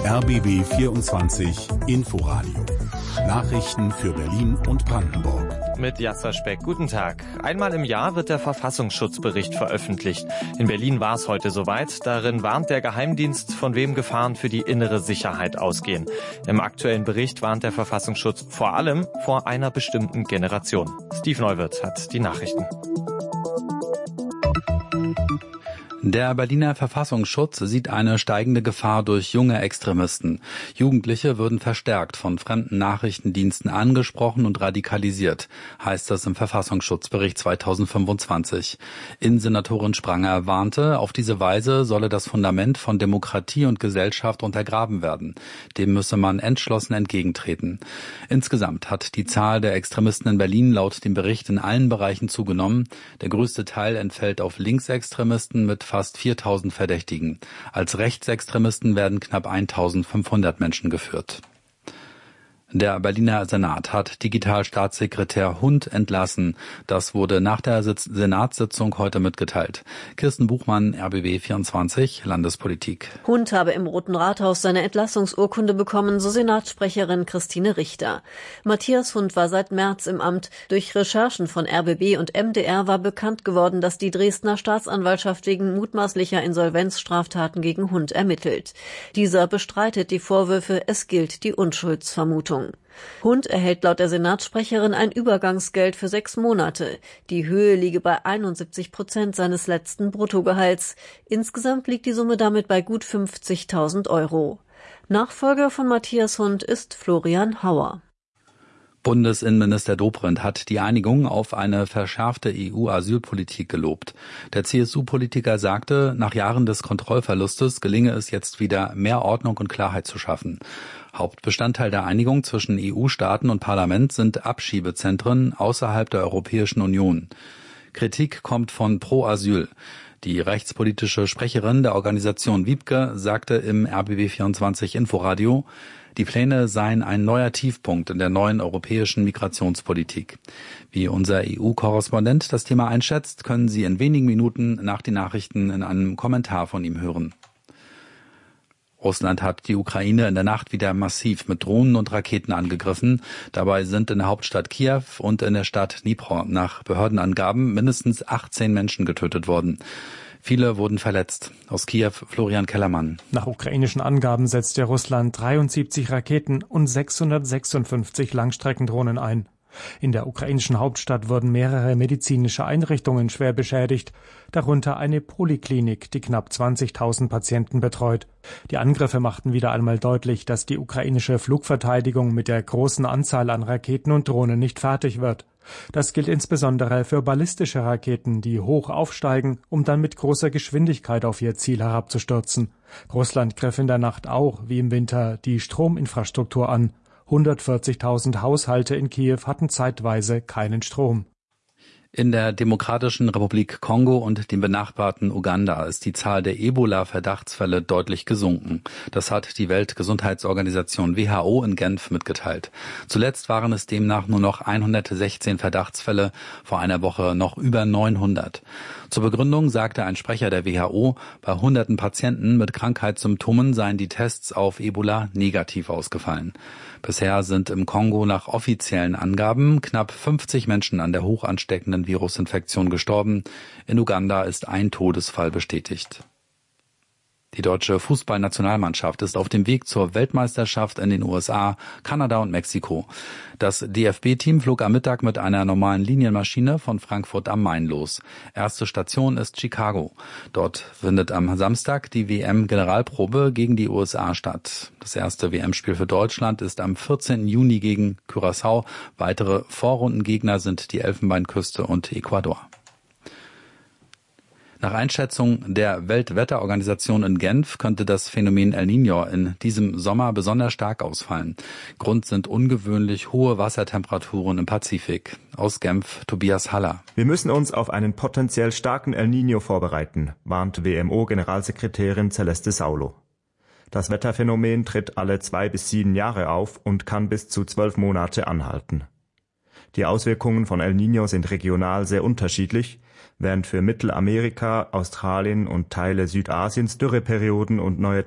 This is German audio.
RBB 24 Inforadio. Nachrichten für Berlin und Brandenburg. Mit Jasper Speck. Guten Tag. Einmal im Jahr wird der Verfassungsschutzbericht veröffentlicht. In Berlin war es heute soweit. Darin warnt der Geheimdienst, von wem Gefahren für die innere Sicherheit ausgehen. Im aktuellen Bericht warnt der Verfassungsschutz vor allem vor einer bestimmten Generation. Steve Neuwirth hat die Nachrichten. Der Berliner Verfassungsschutz sieht eine steigende Gefahr durch junge Extremisten. Jugendliche würden verstärkt von fremden Nachrichtendiensten angesprochen und radikalisiert, heißt es im Verfassungsschutzbericht 2025. Innensenatorin Spranger warnte, auf diese Weise solle das Fundament von Demokratie und Gesellschaft untergraben werden. Dem müsse man entschlossen entgegentreten. Insgesamt hat die Zahl der Extremisten in Berlin laut dem Bericht in allen Bereichen zugenommen. Der größte Teil entfällt auf Linksextremisten mit fast 4.000 Verdächtigen. Als Rechtsextremisten werden knapp 1.500 Menschen geführt. Der Berliner Senat hat Digitalstaatssekretär Hund entlassen. Das wurde nach der Senatssitzung heute mitgeteilt. Kirsten Buchmann, RBB 24, Landespolitik. Hund habe im Roten Rathaus seine Entlassungsurkunde bekommen, so Senatssprecherin Christine Richter. Matthias Hund war seit März im Amt. Durch Recherchen von RBB und MDR war bekannt geworden, dass die Dresdner Staatsanwaltschaft wegen mutmaßlicher Insolvenzstraftaten gegen Hund ermittelt. Dieser bestreitet die Vorwürfe, es gilt die Unschuldsvermutung. Hund erhält laut der Senatssprecherin ein Übergangsgeld für 6 Monate. Die Höhe liege bei 71% seines letzten Bruttogehalts. Insgesamt liegt die Summe damit bei gut 50.000 Euro. Nachfolger von Matthias Hund ist Florian Hauer. Bundesinnenminister Dobrindt hat die Einigung auf eine verschärfte EU-Asylpolitik gelobt. Der CSU-Politiker sagte, nach Jahren des Kontrollverlustes gelinge es jetzt wieder, mehr Ordnung und Klarheit zu schaffen. Hauptbestandteil der Einigung zwischen EU-Staaten und Parlament sind Abschiebezentren außerhalb der Europäischen Union. Kritik kommt von Pro Asyl. Die rechtspolitische Sprecherin der Organisation Wiebke sagte im RBB 24 Inforadio, die Pläne seien ein neuer Tiefpunkt in der neuen europäischen Migrationspolitik. Wie unser EU-Korrespondent das Thema einschätzt, können Sie in wenigen Minuten nach den Nachrichten in einem Kommentar von ihm hören. Russland hat die Ukraine in der Nacht wieder massiv mit Drohnen und Raketen angegriffen. Dabei sind in der Hauptstadt Kiew und in der Stadt Dnipro nach Behördenangaben mindestens 18 Menschen getötet worden. Viele wurden verletzt. Aus Kiew Florian Kellermann. Nach ukrainischen Angaben setzte Russland 73 Raketen und 656 Langstreckendrohnen ein. In der ukrainischen Hauptstadt wurden mehrere medizinische Einrichtungen schwer beschädigt, darunter eine Poliklinik, die knapp 20.000 Patienten betreut. Die Angriffe machten wieder einmal deutlich, dass die ukrainische Flugverteidigung mit der großen Anzahl an Raketen und Drohnen nicht fertig wird. Das gilt insbesondere für ballistische Raketen, die hoch aufsteigen, um dann mit großer Geschwindigkeit auf ihr Ziel herabzustürzen. Russland griff in der Nacht auch, wie im Winter, die Strominfrastruktur an. 140.000 Haushalte in Kiew hatten zeitweise keinen Strom. In der Demokratischen Republik Kongo und dem benachbarten Uganda ist die Zahl der Ebola-Verdachtsfälle deutlich gesunken. Das hat die Weltgesundheitsorganisation WHO in Genf mitgeteilt. Zuletzt waren es demnach nur noch 116 Verdachtsfälle, vor einer Woche noch über 900. Zur Begründung sagte ein Sprecher der WHO, bei hunderten Patienten mit Krankheitssymptomen seien die Tests auf Ebola negativ ausgefallen. Bisher sind im Kongo nach offiziellen Angaben knapp 50 Menschen an der hochansteckenden Virusinfektion gestorben. In Uganda ist ein Todesfall bestätigt. Die deutsche Fußballnationalmannschaft ist auf dem Weg zur Weltmeisterschaft in den USA, Kanada und Mexiko. Das DFB-Team flog am Mittag mit einer normalen Linienmaschine von Frankfurt am Main los. Erste Station ist Chicago. Dort findet am Samstag die WM-Generalprobe gegen die USA statt. Das erste WM-Spiel für Deutschland ist am 14. Juni gegen Curaçao. Weitere Vorrundengegner sind die Elfenbeinküste und Ecuador. Nach Einschätzung der Weltwetterorganisation in Genf könnte das Phänomen El Niño in diesem Sommer besonders stark ausfallen. Grund sind ungewöhnlich hohe Wassertemperaturen im Pazifik. Aus Genf Tobias Haller. Wir müssen uns auf einen potenziell starken El Niño vorbereiten, warnt WMO-Generalsekretärin Celeste Saulo. Das Wetterphänomen tritt alle 2 bis 7 Jahre auf und kann bis zu 12 Monate anhalten. Die Auswirkungen von El Niño sind regional sehr unterschiedlich, während für Mittelamerika, Australien und Teile Südasiens Dürreperioden und neue